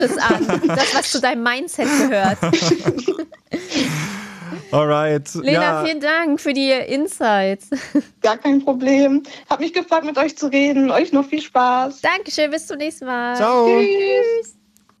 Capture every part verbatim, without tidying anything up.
es an. Das, was zu deinem Mindset gehört. Alright. Lena, ja. vielen Dank für die Insights. Gar kein Problem. Hab mich gefreut, mit euch zu reden. Euch noch viel Spaß. Dankeschön, bis zum nächsten Mal. Ciao. Tschüss.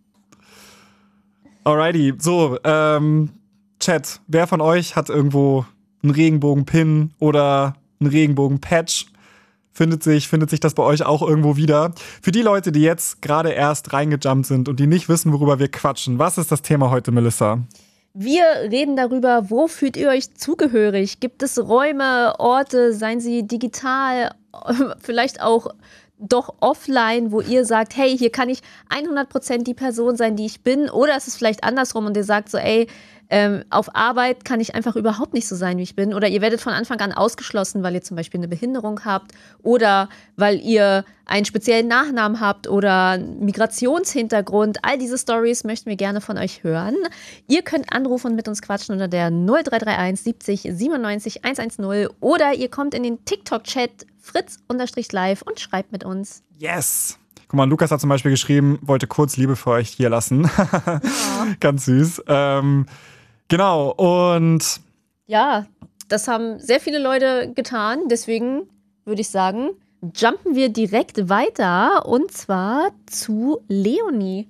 Alrighty, so, ähm, Chat, wer von euch hat irgendwo einen Regenbogen-Pin oder einen Regenbogen-Patch? Findet sich, findet sich das bei euch auch irgendwo wieder? Für die Leute, die jetzt gerade erst reingejumpt sind und die nicht wissen, worüber wir quatschen, was ist das Thema heute, Melissa? Wir reden darüber, wo fühlt ihr euch zugehörig? Gibt es Räume, Orte, seien sie digital, vielleicht auch doch offline, wo ihr sagt, hey, hier kann ich hundert Prozent die Person sein, die ich bin? Oder ist es vielleicht andersrum und ihr sagt so, ey, ähm, auf Arbeit kann ich einfach überhaupt nicht so sein, wie ich bin? Oder ihr werdet von Anfang an ausgeschlossen, weil ihr zum Beispiel eine Behinderung habt oder weil ihr einen speziellen Nachnamen habt oder einen Migrationshintergrund. All diese Stories möchten wir gerne von euch hören. Ihr könnt anrufen und mit uns quatschen unter der null drei drei eins siebzig siebenundneunzig hundertzehn oder ihr kommt in den TikTok-Chat fritz-live und schreibt mit uns. Yes! Guck mal, Lukas hat zum Beispiel geschrieben, wollte kurz Liebe für euch hier lassen. Ja. Ganz süß. Ähm, genau, und ja, das haben sehr viele Leute getan. Deswegen würde ich sagen, jumpen wir direkt weiter und zwar zu Leonie.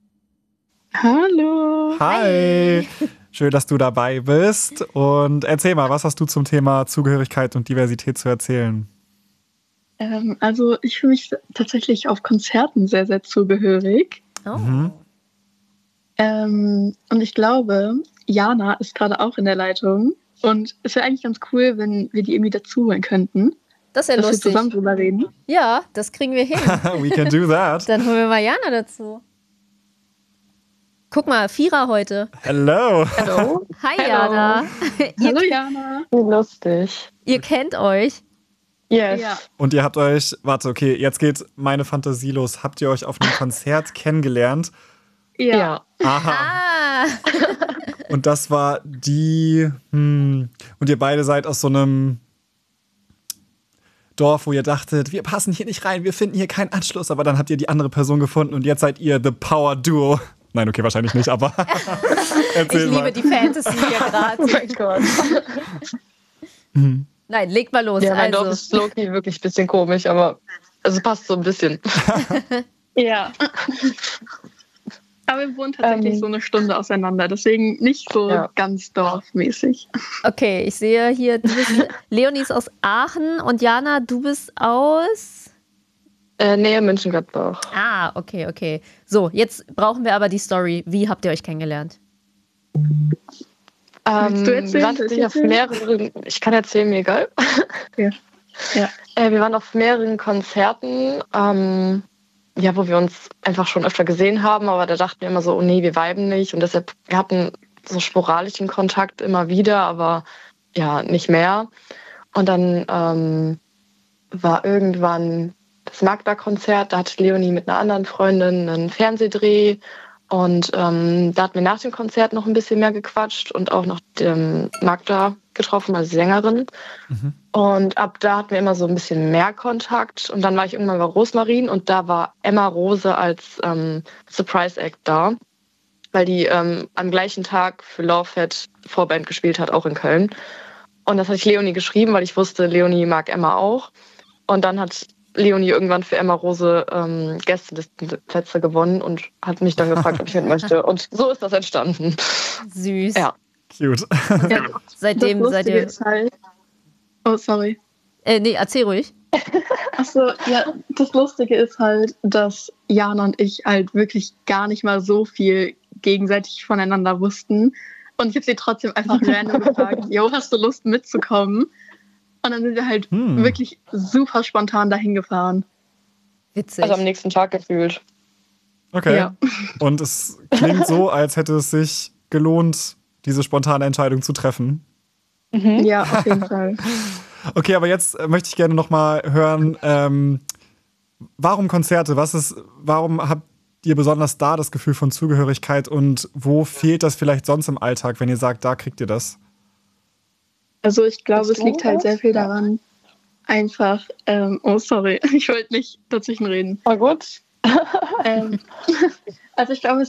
Hallo. Hi! Schön, dass du dabei bist. Und erzähl mal, was hast du zum Thema Zugehörigkeit und Diversität zu erzählen? Ähm, also ich fühle mich tatsächlich auf Konzerten sehr, sehr zugehörig. Oh. Mhm. Ähm, und ich glaube, Jana ist gerade auch in der Leitung. Und es wäre eigentlich ganz cool, wenn wir die irgendwie dazu holen könnten. Das ist ja dass lustig. wir zusammen drüber reden. Ja, das kriegen wir hin. We can do that. Dann holen wir mal Jana dazu. Guck mal, Vierer heute. Hello. Hallo. Hi Hello. Jana. Hallo ihr, Jana. Wie lustig. ihr kennt euch. Yes. Ja. Und ihr habt euch, warte, okay, jetzt geht meine Fantasie los. Habt ihr euch auf einem Konzert kennengelernt? Ja. Ja. Aha. Ah. Und das war die, hm, und ihr beide seid aus so einem Dorf, wo ihr dachtet, wir passen hier nicht rein, wir finden hier keinen Anschluss, aber dann habt ihr die andere Person gefunden und jetzt seid ihr The Power Duo. Nein, okay, wahrscheinlich nicht, aber erzähl Ich mal. liebe die Fantasy hier gerade. Oh mein Gott. Mhm. Nein, legt mal los. Ja, mein Dorf also. ist Loki wirklich ein bisschen komisch, aber es passt so ein bisschen. Ja. Aber wir wohnen tatsächlich Ähm. so eine Stunde auseinander, deswegen nicht so Ja. ganz dorfmäßig. Okay, ich sehe hier, du bist, Leonie ist aus Aachen und Jana, du bist aus... Äh, Nähe Mönchengladbach. Ah, okay, okay. So, jetzt brauchen wir aber die Story. Wie habt ihr euch kennengelernt? Ähm, Willst du erzählen? wir waren Soll ich tatsächlich auf erzählen? mehreren, ich kann erzählen, mir egal. Ja. Ja. Äh, wir waren auf mehreren Konzerten, ähm, ja, wo wir uns einfach schon öfter gesehen haben, aber da dachten wir immer so, oh nee, wir viben nicht und deshalb, wir hatten so sporadischen Kontakt immer wieder, aber ja, nicht mehr. Und dann ähm, war irgendwann das Magda-Konzert, da hatte Leonie mit einer anderen Freundin einen Fernsehdreh und ähm, da hatten wir nach dem Konzert noch ein bisschen mehr gequatscht und auch noch ähm, Magda getroffen, also Sängerin. Mhm. Und ab da hatten wir immer so ein bisschen mehr Kontakt. Und dann war ich irgendwann bei Rosmarin und da war Emma Rose als ähm, Surprise Act da, weil die ähm, am gleichen Tag für Lovefett Vorband gespielt hat, auch in Köln. Und das hatte ich Leonie geschrieben, weil ich wusste, Leonie mag Emma auch. Und dann hat Leonie irgendwann für Emma Rose ähm, Gästelistenplätze gewonnen und hat mich dann gefragt, ob ich mit möchte. Und so ist das entstanden. Süß. Ja. Cute. Und se- seitdem das seid Lustige ihr... ist halt. Oh, sorry. Äh, nee, erzähl ruhig. Achso, ja, das Lustige ist halt, dass Jana und ich halt wirklich gar nicht mal so viel gegenseitig voneinander wussten. Und ich habe sie trotzdem einfach random gefragt, jo, hast du Lust mitzukommen? Und dann sind wir halt Hm. wirklich super spontan dahin gefahren. Witzig. Also am nächsten Tag gefühlt. Okay. Ja. Und es klingt so, als hätte es sich gelohnt, diese spontane Entscheidung zu treffen. Mhm. Ja, auf jeden Fall. Okay, aber jetzt äh, möchte ich gerne noch mal hören, ähm, warum Konzerte? Was ist, warum habt ihr besonders da das Gefühl von Zugehörigkeit und wo fehlt das vielleicht sonst im Alltag, wenn ihr sagt, da kriegt ihr das? Also ich glaube, Willst es liegt du halt was? sehr viel daran, einfach, ähm, oh sorry, ich wollte nicht dazwischen reden. War gut. ähm, also ich glaube, es